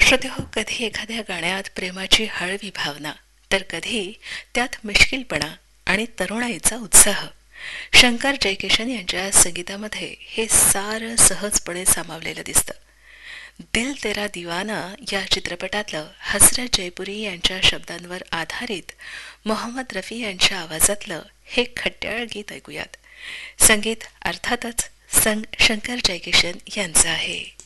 श्रोतेहो, कधी एखाद्या गाण्यात प्रेमाची हळवी भावना, तर कधी त्यात मिश्किलपणा आणि तरुणाईचा उत्साह. शंकर जयकिशन यांच्या संगीतामध्ये हे सारं सहजपणे सामावलेलं दिसतं. दिल तेरा दिवाना या चित्रपटातलं हसरत जयपुरी यांच्या शब्दांवर आधारित मोहम्मद रफी यांच्या आवाजातलं हे खट्याळ गीत ऐकूयात. संगीत अर्थातच शंकर जयकिशन यांचं आहे.